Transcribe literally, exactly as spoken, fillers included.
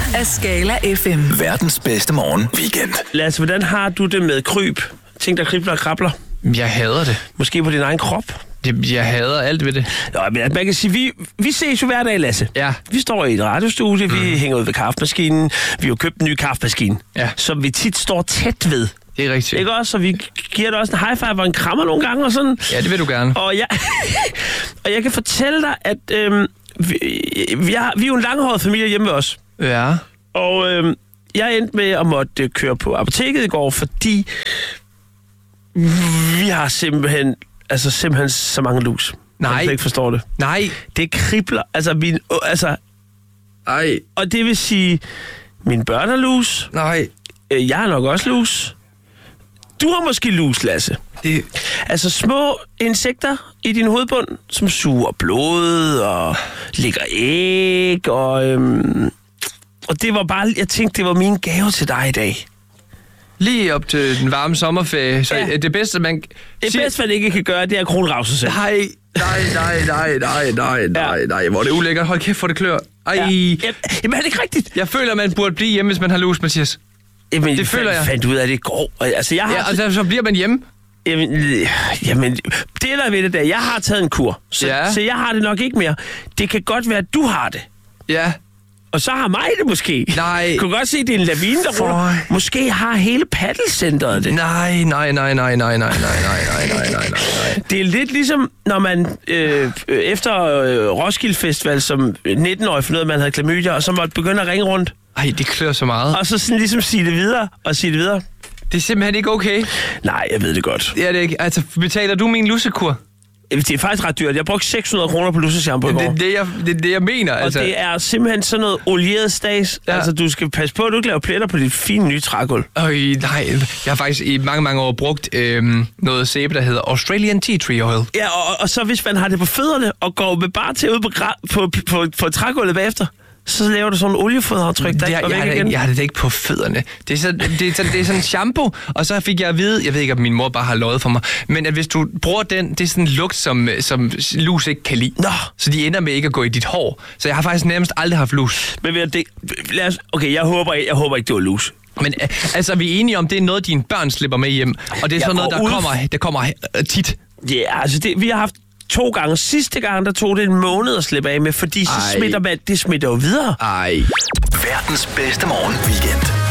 af Skala F M. Verdens bedste morgen weekend. Lasse, hvordan har du det med kryb? Ting, der kribler og krabler? Jeg hader det. Måske på din egen krop? Jeg, jeg hader alt ved det. Nå, men man kan sige, vi, vi ses jo hver dag, Lasse. Ja. Vi står i et radiostudie, mm. vi hænger ud ved kaffemaskinen. Vi har jo købt en ny kaffemaskine, ja. som vi tit står tæt ved. Det er rigtigt. Ikke også? Så vi giver dig også en high five og en krammer nogle gange og sådan. Ja, det vil du gerne. Og jeg, og jeg kan fortælle dig, at øhm, vi, vi, har, vi er jo en langhåret familie hjemme ved os. Ja. Og øhm, jeg endte med at måtte køre på apoteket i går, fordi vi har simpelthen, altså simpelthen så mange lus. Nej. Jeg ikke forstår det. Nej. Det kribler. Altså, min, altså, Ej. og det vil sige, mine børn har lus. Nej. Jeg har nok også lus. Du har måske lus, Lasse. Det... Altså små insekter i din hovedbund, som suger blod og lægger æg. Og, øhm, og det var bare, jeg tænkte, det var min gave til dig i dag. Lige op til den varme sommerferie, så Ja. det bedste, man... Det bedste, man ikke kan gøre, det er at kronrave sig selv. Nej, nej, nej, nej, nej, nej, nej, nej, hvor er det ulækkert. Hold kæft, for det klør. Ej. Ja. Jamen, er det ikke rigtigt? Jeg føler, man burde blive hjemme, hvis man har lus, Mathias. Jamen, det føler jeg. fandt ud af det i går. Altså, jeg har... Ja, og så, så bliver man hjemme. Jamen, jamen, det der ved det der, jeg har taget en kur, så, Ja. så jeg har det nok ikke mere. Det kan godt være, at du har det. Ja. Og så har mig det måske. Nej. Du kan godt se, det er en lavine, der ruller. Måske har hele paddelcenteret det. Nej, nej, nej, nej, nej, nej, nej, nej, nej, nej, nej, nej. Det er lidt ligesom, når man øh, efter øh, Roskilde Festival som nitten-årig for noget, man havde klamydia, og så måtte begynde at ringe rundt. Ej, det klør så meget. Og så sådan ligesom sige det videre, og sige det videre. Det er simpelthen ikke okay. Nej, jeg ved det godt. Det er det ikke. Altså, betaler du min lussekur? Det er faktisk ret dyrt. Jeg har brugt seks hundrede kroner på lusseshampoo i går. Det er det, jeg, det, er det, jeg mener. Og altså. det er simpelthen sådan noget olieret stads. Ja. Altså, du skal passe på, at du ikke laver pletter på dit fine nye trægulv. Øj, nej. Jeg har faktisk i mange, mange år brugt øhm, noget sæbe, der hedder Australian Tea Tree Oil. Ja, og, og så hvis man har det på fødderne og går med bare til ud på, gra- på, på, på, på trægulvet bagefter, så laver du sådan en oliefodaftryk, der Det, ikke jeg, går væk jeg, har det igen. ikke, jeg har det ikke på fødderne. Det er, så, det, er så, det er sådan en shampoo, og så fik jeg at vide, jeg ved ikke, om min mor bare har løjet for mig, men at hvis du bruger den, det er sådan en lugt, som, som lus ikke kan lide. Nå. Så de ender med ikke at gå i dit hår. Så jeg har faktisk nærmest aldrig haft lus. Men ved du, det, lad os, okay, jeg håber, jeg, jeg håber ikke, det var lus. Men altså, vi er enige om, det er noget, dine børn slipper med hjem. Og det er Jeg sådan noget, der går ud- kommer, der kommer øh, tit. Ja, altså det, vi har haft to gange. Sidste gang, der tog det en måned at slippe af med, fordi så Ej. smitter man, det smitter jo videre. Ej. Verdens bedste morgen weekend.